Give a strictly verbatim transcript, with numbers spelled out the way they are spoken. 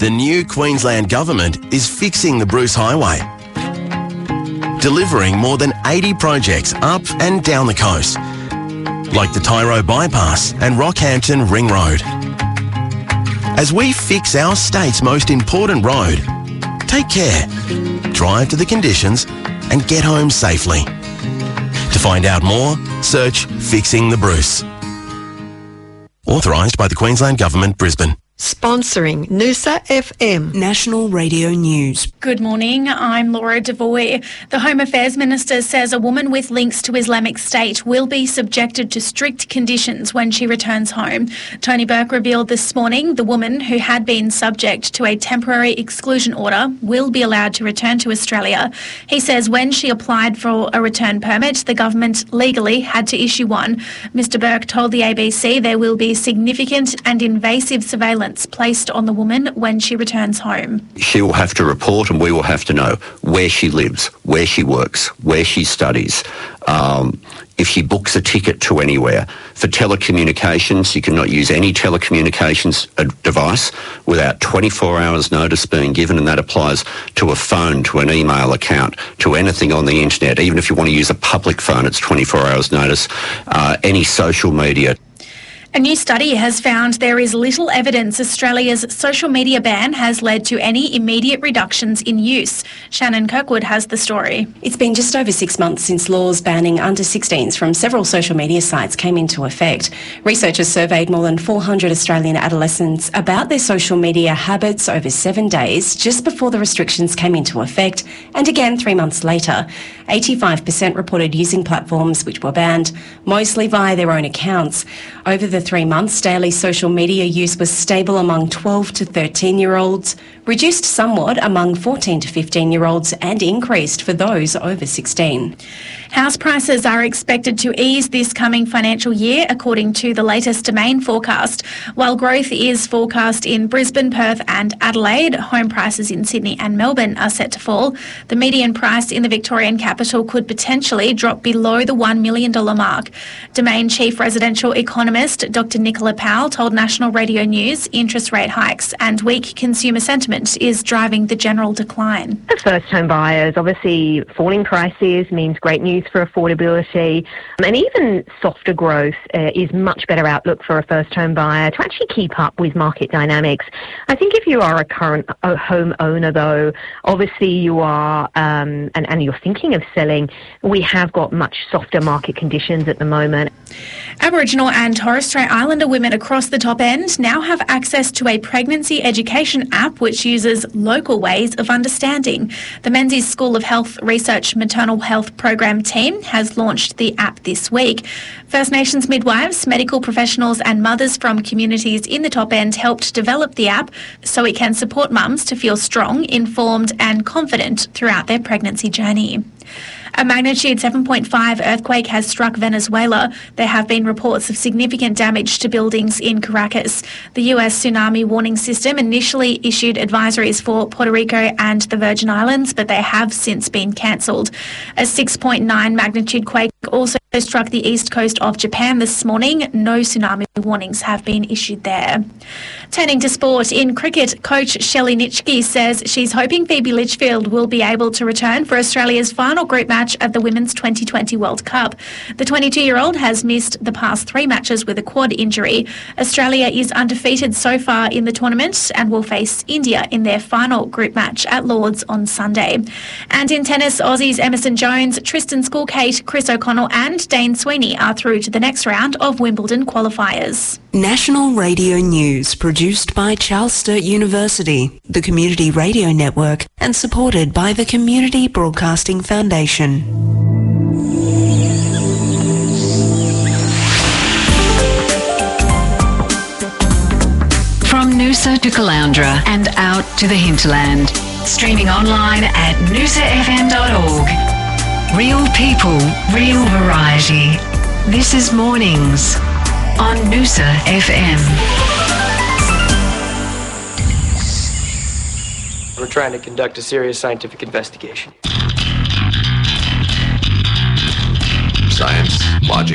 The new Queensland Government is fixing the Bruce Highway, delivering more than eighty projects up and down the coast, like the Tyro Bypass and Rockhampton Ring Road. As we fix our state's most important road, take care, drive to the conditions and get home safely. To find out more, search Fixing the Bruce. Authorised by the Queensland Government, Brisbane. Sponsoring Noosa F M. National Radio News. Good morning, I'm Laura Devoy. The Home Affairs Minister says a woman with links to Islamic State will be subjected to strict conditions when she returns home. Tony Burke revealed this morning the woman, who had been subject to a temporary exclusion order, will be allowed to return to Australia. He says when she applied for a return permit, the government legally had to issue one. Mister Burke told the A B C there will be significant and invasive surveillance placed on the woman when she returns home. She will have to report and we will have to know where she lives, where she works, where she studies, um, if she books a ticket to anywhere. For telecommunications, you cannot use any telecommunications uh, device without twenty-four hours notice being given, and that applies to a phone, to an email account, to anything on the internet. Even if you want to use a public phone, it's twenty-four hours notice. Uh, any social media. A new study has found there is little evidence Australia's social media ban has led to any immediate reductions in use. Shannon Kirkwood has the story. It's been just over six months since laws banning under sixteens from several social media sites came into effect. Researchers surveyed more than four hundred Australian adolescents about their social media habits over seven days just before the restrictions came into effect, and again three months later. eighty-five percent reported using platforms which were banned, mostly via their own accounts. Over the three months, daily social media use was stable among twelve to thirteen-year-olds, reduced somewhat among fourteen to fifteen-year-olds and increased for those over sixteen. House prices are expected to ease this coming financial year, according to the latest Domain forecast. While growth is forecast in Brisbane, Perth and Adelaide, home prices in Sydney and Melbourne are set to fall. The median price in the Victorian capital could potentially drop below the one million dollars mark. Domain chief residential economist Doctor Nicola Powell told National Radio News interest rate hikes and weak consumer sentiment is driving the general decline. For first-home buyers, obviously falling prices means great news for affordability, and even softer growth uh, is much better outlook for a first-home buyer to actually keep up with market dynamics. I think if you are a current uh, home owner, though, obviously you are, um, and, and you're thinking of selling, we have got much softer market conditions at the moment. Aboriginal and Torres Strait Islander women across the top end now have access to a pregnancy education app which uses local ways of understanding. The Menzies School of Health Research Maternal Health Program team has launched the app this week. First Nations midwives, medical professionals and mothers from communities in the top end helped develop the app so it can support mums to feel strong, informed and confident throughout their pregnancy journey. A magnitude seven point five earthquake has struck Venezuela. There have been reports of significant damage to buildings in Caracas. The U S tsunami warning system initially issued advisories for Puerto Rico and the Virgin Islands, but they have since been cancelled. A six point nine magnitude quake also struck the east coast of Japan this morning. No tsunami warnings have been issued there. Turning to sport, in cricket, coach Shelley Nitschke says she's hoping Phoebe Litchfield will be able to return for Australia's final group match at the Women's twenty twenty World Cup. The twenty-two-year-old has missed the past three matches with a quad injury. Australia is undefeated so far in the tournament and will face India in their final group match at Lord's on Sunday. And in tennis, Aussies Emerson Jones, Tristan Skulkate, Chris O'Connell and Dane Sweeney are through to the next round of Wimbledon qualifiers. National Radio News, produced by Charles Sturt University, the Community Radio Network, and supported by the Community Broadcasting Foundation. From Noosa to Caloundra and out to the hinterland. Streaming online at noosa f m dot org. Real people, real variety. This is Mornings on Noosa F M. We're trying to conduct a serious scientific investigation. Science, logic.